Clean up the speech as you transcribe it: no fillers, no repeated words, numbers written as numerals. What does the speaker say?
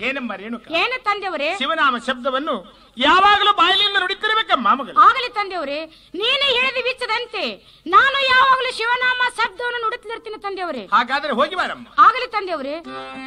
ಏನಮ್ಮ ರೇಣುಕ? ಏನು ತಂದೆಯವರೇ? ಶಿವನಾಮ ಶಬ್ದವನ್ನು ಯಾವಾಗಲೂ ಬಾಯಿಲಿಂದ ನುಡಿತಿರಬೇಕಮ್ಮ ಮಗಳು. ಆಗಲಿ ತಂದೆಯವರೇ, ನೀನೇ ಹೇಳಿದ ವಿಚ್ಚದಂತೆ ನಾನು ಯಾವಾಗಲೂ ಶಿವನಾಮ ಶಬ್ದವನ್ನು ನುಡುತ್ತಿರ್ತೀನಿ ತಂದೆಯವರೇ. ಹಾಗಾದ್ರೆ ಹೋಗಿ ಬಾರಮ್ಮ. ಆಗಲಿ ತಂದೆಯವರೇ.